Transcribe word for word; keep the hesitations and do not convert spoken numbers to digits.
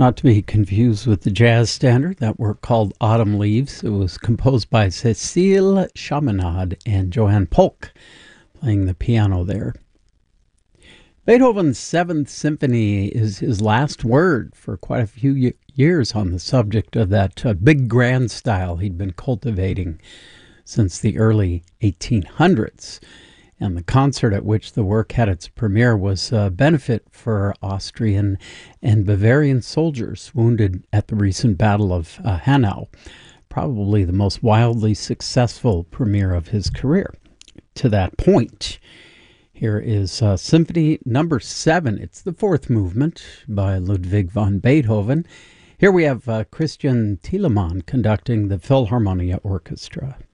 Not to be confused with the jazz standard, that work called Autumn Leaves. It was composed by Cécile Chaminade and Joanne Polk, playing the piano there. Beethoven's Seventh Symphony is his last word for quite a few y- years on the subject of that uh, big grand style he'd been cultivating since the early eighteen hundreds. And the concert at which the work had its premiere was a benefit for Austrian and Bavarian soldiers wounded at the recent Battle of uh, Hanau, probably the most wildly successful premiere of his career to that point. Here is uh, Symphony Number Seven. It's the fourth movement by Ludwig van Beethoven. Here we have uh, Christian Thielemann conducting the Philharmonia Orchestra.